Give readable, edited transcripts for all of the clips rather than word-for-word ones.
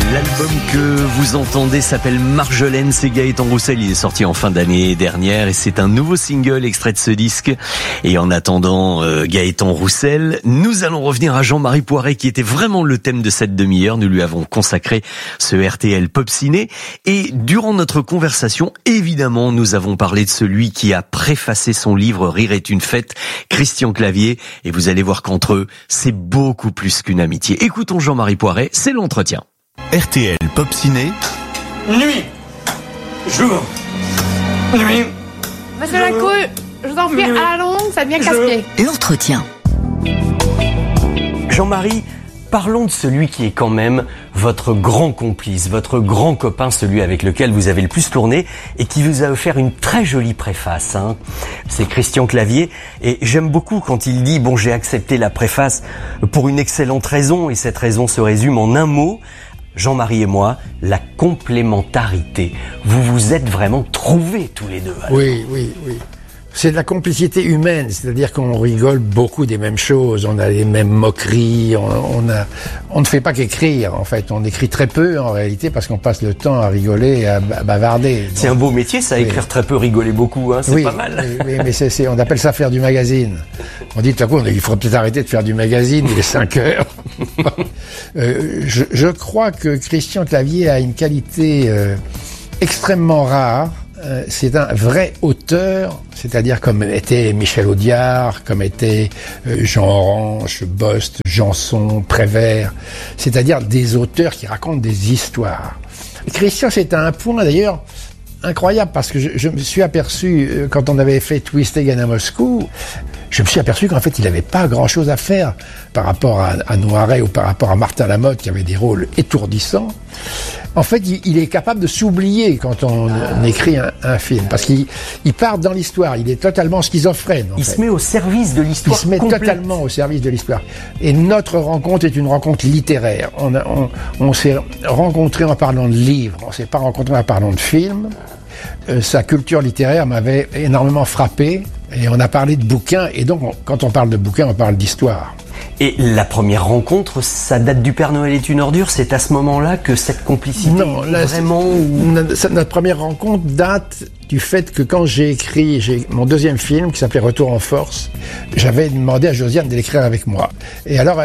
L'album que vous entendez s'appelle Marjolaine, c'est Gaëtan Roussel, il est sorti en fin d'année dernière et c'est un nouveau single extrait de ce disque. Et en attendant Gaëtan Roussel, nous allons revenir à Jean-Marie Poiret qui était vraiment le thème de cette demi-heure. Nous lui avons consacré ce RTL Pop Ciné et durant notre conversation, évidemment, nous avons parlé de celui qui a préfacé son livre Rire est une fête, Christian Clavier, et vous allez voir qu'entre eux, c'est beaucoup plus qu'une amitié. Écoutons Jean-Marie Poiret, c'est l'entretien. RTL Pop Ciné. Nuit, jour, nuit. Monsieur Lacouille, je vous en prie, à la longue, ça devient casse-pied. L'entretien. Jean-Marie, parlons de celui qui est quand même votre grand complice, votre grand copain, celui avec lequel vous avez le plus tourné et qui vous a offert une très jolie préface. C'est Christian Clavier et j'aime beaucoup quand il dit « Bon, j'ai accepté la préface pour une excellente raison et cette raison se résume en un mot ». Jean-Marie et moi, la complémentarité. Vous vous êtes vraiment trouvés tous les deux. Alors. Oui. C'est de la complicité humaine, c'est-à-dire qu'on rigole beaucoup des mêmes choses, on a les mêmes moqueries, on ne fait pas qu'écrire en fait, on écrit très peu en réalité parce qu'on passe le temps à rigoler et à bavarder. C'est un beau métier ça, écrire très peu, rigoler beaucoup, c'est pas mal. Oui, mais on appelle ça faire du magazine. On dit tout à coup, il faudrait peut-être arrêter de faire du magazine, il est 5 heures. Je crois que Christian Clavier a une qualité extrêmement rare. C'est un vrai auteur, c'est-à-dire comme était Michel Audiard, comme était Jean Orange, Bost, Janson, Prévert, c'est-à-dire des auteurs qui racontent des histoires. Christian, c'est à un point d'ailleurs incroyable parce que je me suis aperçu, quand on avait fait Twist Again à Moscou, je me suis aperçu qu'en fait il n'avait pas grand-chose à faire par rapport à Noiret ou par rapport à Martin Lamotte qui avait des rôles étourdissants. En fait, il est capable de s'oublier quand on écrit un film, parce qu'il part dans l'histoire, il est totalement schizophrène. Il se met au service de l'histoire. Il se met totalement au service de l'histoire. Et notre rencontre est une rencontre littéraire. On s'est rencontrés en parlant de livres, on s'est pas rencontrés en parlant de films. Sa culture littéraire m'avait énormément frappé, et on a parlé de bouquins, et donc quand on parle de bouquins, on parle d'histoire. Et la première rencontre, ça date du Père Noël est une ordure, c'est à ce moment-là que cette complicité vraiment... Notre première rencontre date du fait que quand j'ai écrit mon deuxième film, qui s'appelait Retour en force, j'avais demandé à Josiane de l'écrire avec moi. Et alors,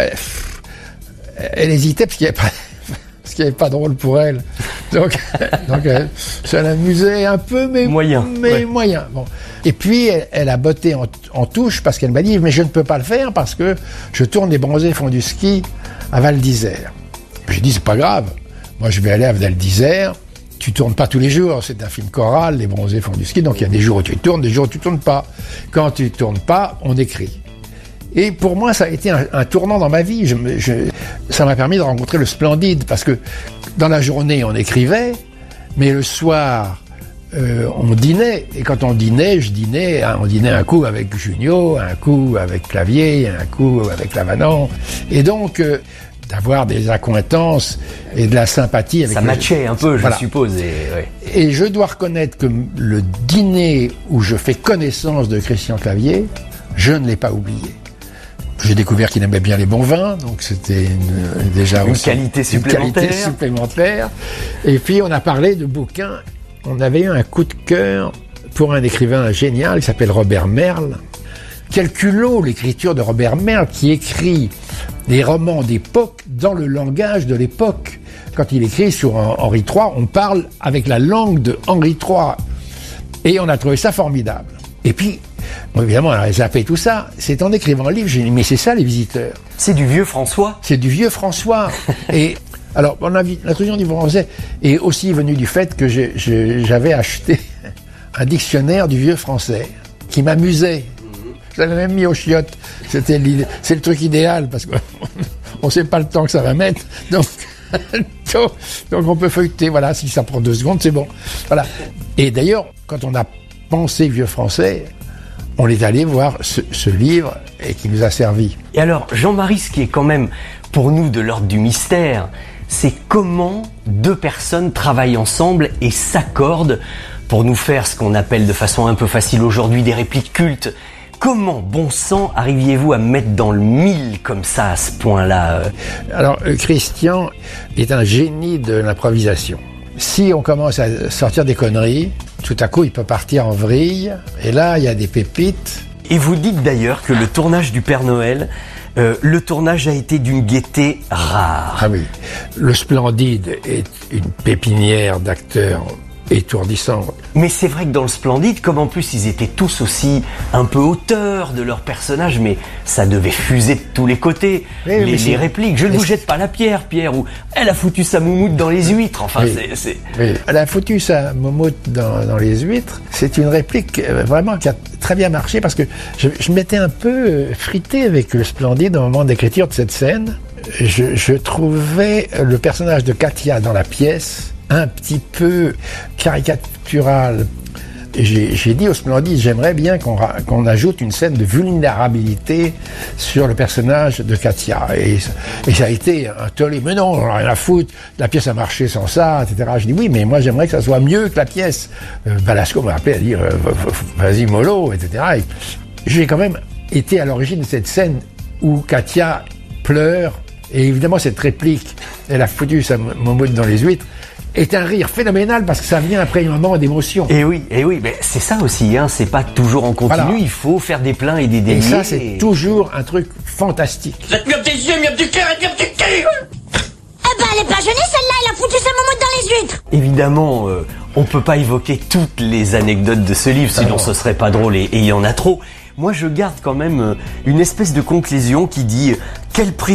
elle hésitait parce qu'il n'y avait pas de rôle pour elle. Donc ça l'amusait un peu, mais moyen. Bon. Et puis, elle a botté en touche parce qu'elle m'a dit « Mais je ne peux pas le faire parce que je tourne Les Bronzés font du ski à Val d'Isère. » J'ai dit « C'est pas grave. Moi, je vais aller à Val d'Isère. Tu tournes pas tous les jours. C'est un film choral, Les Bronzés font du ski. Donc, il y a des jours où tu tournes, des jours où tu tournes pas. Quand tu tournes pas, on écrit. » Et pour moi, ça a été un tournant dans ma vie. Ça m'a permis de rencontrer le Splendide, parce que dans la journée, on écrivait, mais le soir, on dînait. Et quand on dînait, on dînait un coup avec Junio, un coup avec Clavier, un coup avec Lavanant. Et donc, d'avoir des accointances et de la sympathie avec... Ça matchait un peu, je suppose. Et je dois reconnaître que le dîner où je fais connaissance de Christian Clavier, je ne l'ai pas oublié. J'ai découvert qu'il aimait bien les bons vins, donc c'était déjà une qualité supplémentaire. Et puis on a parlé de bouquins. On avait eu un coup de cœur pour un écrivain génial qui s'appelle Robert Merle. Quel culot l'écriture de Robert Merle, qui écrit des romans d'époque dans le langage de l'époque. Quand il écrit sur Henri III, on parle avec la langue de Henri III. Et on a trouvé ça formidable. Et puis, évidemment, on a zappé tout ça. C'est en écrivant le livre, j'ai dit, mais c'est ça les visiteurs. C'est du vieux François. C'est du vieux François. Et alors, l'introduction du français est aussi venue du fait que j'avais acheté un dictionnaire du vieux français qui m'amusait. Je l'avais même mis aux chiottes. C'est le truc idéal parce qu'on ne sait pas le temps que ça va mettre. Donc on peut feuilleter. Voilà, si ça prend 2 secondes, c'est bon. Voilà. Et d'ailleurs, quand on a pensé vieux français, on est allé voir ce livre et qui nous a servi. Et alors, Jean-Marie, ce qui est quand même pour nous de l'ordre du mystère, c'est comment 2 personnes travaillent ensemble et s'accordent pour nous faire ce qu'on appelle de façon un peu facile aujourd'hui des répliques cultes. comment, bon sang, arriviez-vous à mettre dans le mille comme ça, à ce point-là Alors, Christian est un génie de l'improvisation. Si on commence à sortir des conneries, tout à coup, il peut partir en vrille. Et là, il y a des pépites. Et vous dites d'ailleurs que le tournage du Père Noël, le tournage a été d'une gaieté rare. Ah oui. Le Splendide est une pépinière d'acteurs étourdissante. Mais c'est vrai que dans le Splendide, comme en plus ils étaient tous aussi un peu auteurs de leurs personnages, mais ça devait fuser de tous les côtés. Oui, les répliques, je ne vous jette pas la pierre, Pierre, ou elle a foutu sa moumoute dans les huîtres. Enfin, oui. Oui. Elle a foutu sa moumoute dans les huîtres. C'est une réplique vraiment qui a très bien marché parce que je m'étais un peu frité avec le Splendide au moment d'écriture de cette scène. Je trouvais le personnage de Katia dans la pièce un petit peu caricatural. J'ai dit au Splendide, j'aimerais bien qu'on ajoute une scène de vulnérabilité sur le personnage de Katia. Et ça a été un tollé. Mais non, on n'a rien à foutre. La pièce a marché sans ça, etc. Je dis oui, mais moi j'aimerais que ça soit mieux que la pièce. Balasco m'a appelé à dire vas-y mollo, etc. Et j'ai quand même été à l'origine de cette scène où Katia pleure. Et évidemment, cette réplique, elle a foutu sa moumoute dans les huîtres, est un rire phénoménal parce que ça vient après un moment d'émotion. Et oui, mais c'est ça aussi, hein, c'est pas toujours en continu, voilà. Il faut faire des pleins et des déniés. Et ça, c'est toujours un truc fantastique. Faites mieux des yeux, mieux du cœur et mieux du cul. Eh ben, elle est pas jeunée, celle-là, elle a foutu sa moumoute dans les huîtres. Évidemment, on peut pas évoquer toutes les anecdotes de ce livre, sinon ce serait pas drôle et il y en a trop. Moi, je garde quand même une espèce de conclusion qui dit quel prix